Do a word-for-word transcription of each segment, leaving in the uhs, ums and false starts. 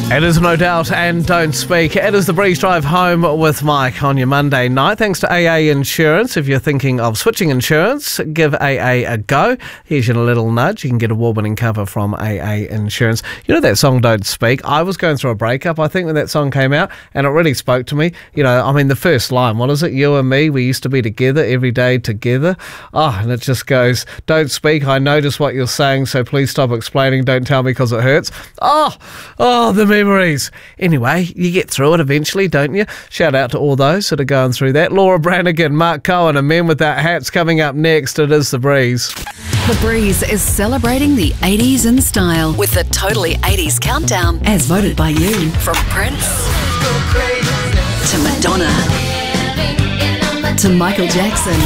It is No Doubt and Don't Speak. It is the Breeze Drive home with Mike on your Monday night. Thanks to A A Insurance. If you're thinking of switching insurance, give A A a go. Here's your little nudge. You can get award-winning cover from A A Insurance. You know that song Don't Speak? I was going through a breakup, I think, when that song came out, and it really spoke to me. You know, I mean, the first line, what is it? You and me, we used to be together every day together. Oh, and it just goes, don't speak. I notice what you're saying, so please stop explaining. Don't tell me because it hurts. Oh, oh, the memories. Anyway, you get through it eventually, don't you? Shout out to all those that are going through that. Laura Branigan, Mark Cohen and Men Without Hats coming up next. It is The Breeze. The Breeze is celebrating the eighties in style with the Totally eighties Countdown, as voted by you. From Prince to Madonna to Michael Jackson.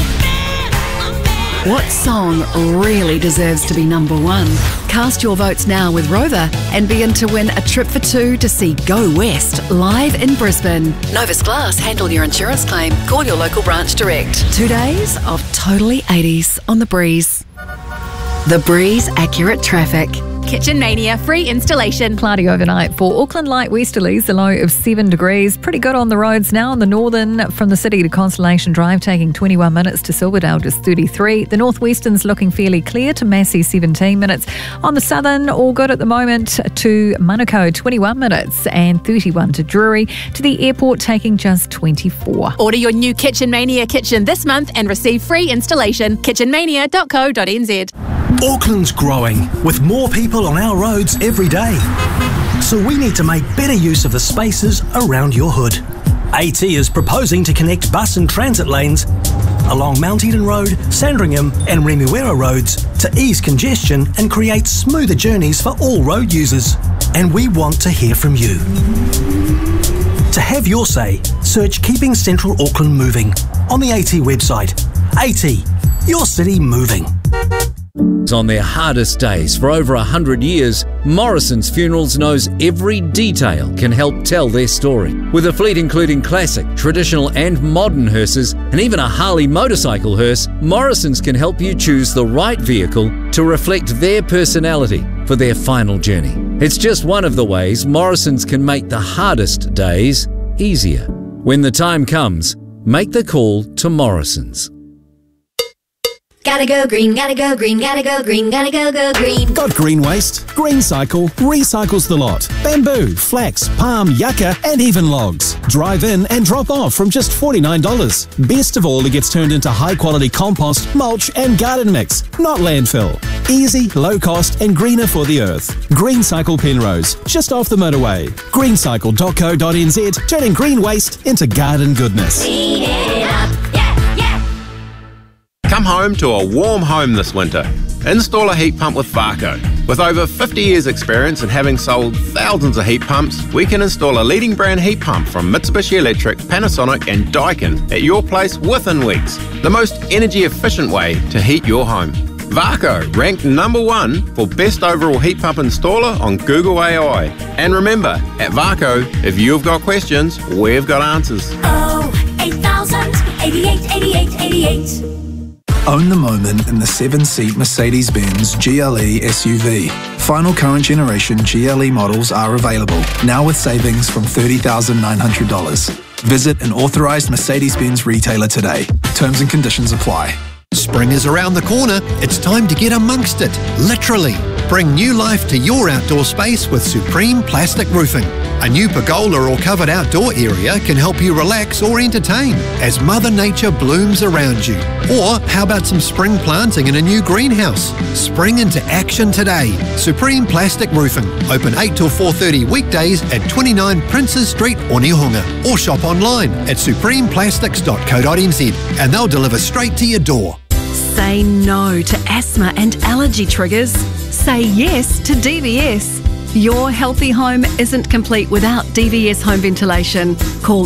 What song really deserves to be number one? Cast your votes now with Rover and begin to win a trip for two to see Go West live in Brisbane. Novus Glass handle your insurance claim. Call your local branch direct. Two days of Totally eighties on The Breeze. The Breeze Accurate Traffic. Kitchen Mania free installation. Cloudy overnight for Auckland light westerlies, a low of seven degrees. Pretty good on the roads now. On the northern, from the city to Constellation Drive, taking twenty-one minutes to Silverdale, just thirty-three. The northwestern's looking fairly clear to Massey, seventeen minutes. On the southern, all good at the moment to Manukau, twenty-one minutes, and thirty-one to Drury. To the airport, taking just twenty-four. Order your new Kitchen Mania kitchen this month and receive free installation. kitchen mania dot co dot n z. Auckland's growing, with more people on our roads every day. So we need to make better use of the spaces around your hood. A T is proposing to connect bus and transit lanes along Mount Eden Road, Sandringham and Remuera roads to ease congestion and create smoother journeys for all road users. And we want to hear from you. To have your say, search Keeping Central Auckland Moving on the A T website. A T, your city moving. On their hardest days for over a hundred years, Morrison's Funerals knows every detail can help tell their story. With a fleet including classic, traditional and modern hearses, and even a Harley motorcycle hearse, Morrison's can help you choose the right vehicle to reflect their personality for their final journey. It's just one of the ways Morrison's can make the hardest days easier. When the time comes, make the call to Morrison's. Gotta go green, gotta go green, gotta go green, gotta go go green. Got green waste? Green Cycle recycles the lot. Bamboo, flax, palm, yucca, and even logs. Drive in and drop off from just forty-nine dollars. Best of all, it gets turned into high-quality compost, mulch, and garden mix, not landfill. Easy, low cost, and greener for the earth. Green Cycle Penrose, just off the motorway. green cycle dot co dot n z, turning green waste into garden goodness. Clean it up. Come home to a warm home this winter. Install a heat pump with Varco. With over fifty years experience and having sold thousands of heat pumps, we can install a leading brand heat pump from Mitsubishi Electric, Panasonic and Daikin at your place within weeks. The most energy efficient way to heat your home. Varco, ranked number one for best overall heat pump installer on Google A I. And remember, at Varco, if you've got questions, we've got answers. Oh, eight thousand, eighty-eight, eighty-eight, eighty-eight. Own the moment in the seven-seat Mercedes-Benz G L E S U V. Final current generation G L E models are available, now with savings from thirty thousand nine hundred dollars. Visit an authorised Mercedes-Benz retailer today. Terms and conditions apply. Spring is around the corner. It's time to get amongst it, literally. Bring new life to your outdoor space with Supreme Plastic Roofing. A new pergola or covered outdoor area can help you relax or entertain as Mother Nature blooms around you. Or how about some spring planting in a new greenhouse? Spring into action today. Supreme Plastic Roofing. Open eight till four thirty weekdays at twenty-nine Princes Street, Onehunga. Or shop online at supreme plastics dot co dot n z and they'll deliver straight to your door. Say no to asthma and allergy triggers. Say yes to D V S. Your healthy home isn't complete without D V S home ventilation. Call